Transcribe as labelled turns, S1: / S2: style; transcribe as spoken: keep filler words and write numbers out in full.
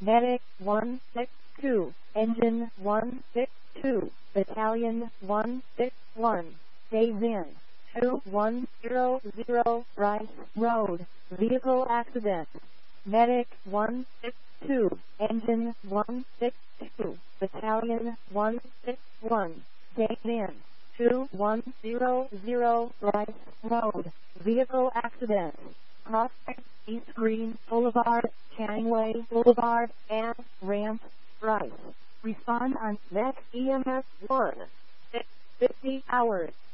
S1: Medic one six two, Engine one six two, Battalion one six one, stays in. two one zero zero, Rice Road, vehicle accident. Medic one six two, Engine one six two, Battalion one six one, stays in. two one zero zero, Rice Road, vehicle accident. Prospect, East Green Boulevard, Changway Boulevard, and Ramp, Rice. Respond on Met E M S one, six fifty hours.